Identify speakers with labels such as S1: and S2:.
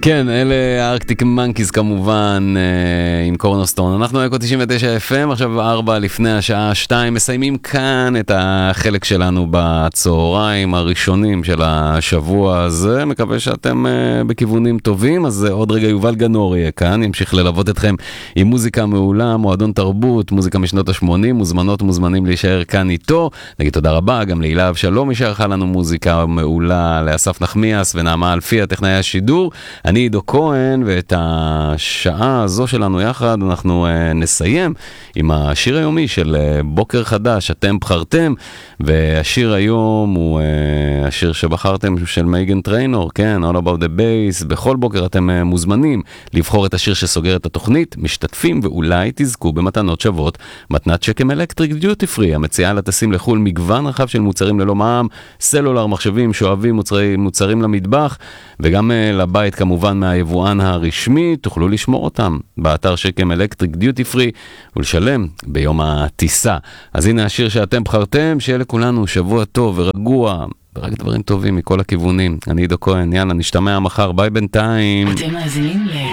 S1: כן, אלה הארקטיק מנקיז כמובן, עם קורנוסטון. אנחנו אקו 99 FM, עכשיו 4 לפני השעה 2, מסיימים כאן את החלק שלנו בצהריים הראשונים של השבוע הזה. מקווה שאתם בכיוונים טובים, אז עוד רגע יובל גנור יהיה כאן, ימשיך ללוות אתכם עם מוזיקה מעולה, מועדון תרבות, מוזיקה משנות ה-80, מוזמנים להישאר כאן איתו. נגיד תודה רבה, גם להילה אבשלום ישערכה לנו מוזיקה מעולה, לאסף נחמיאס ונעמה אלפי, הטכנאי השידור. אני עידו כהן, ואת השעה הזו שלנו יחד אנחנו נסיים עם השיר היומי של בוקר חדש, אתם בחרתם, והשיר היום הוא השיר שבחרתם של מייגן טריינור, כן, All About the Bass. בכל בוקר אתם מוזמנים לבחור את השיר שסוגר את התוכנית, משתתפים ואולי תזכו במתנות שוות, מתנת שקם אלקטריק דיוטי פרי, המציעה לטסים לחול מגוון רחב של מוצרים ללא מע"מ, סלולר, מחשבים, שואבים, מוצרים למטבח, וגם לבית כמובן מהיבואן הרשמי, תוכלו לשמור אותם באתר שקם אלקטריק דיוטי פרי ולשלם ביום הטיסה. אז הנה השיר שאתם בחרתם, שיהיה לכולנו שבוע טוב ורגוע, ורק דברים טובים מכל הכיוונים. אני עידו כהן, יאללה, נשתמע מחר, ביי בינתיים.
S2: אתם מאזינים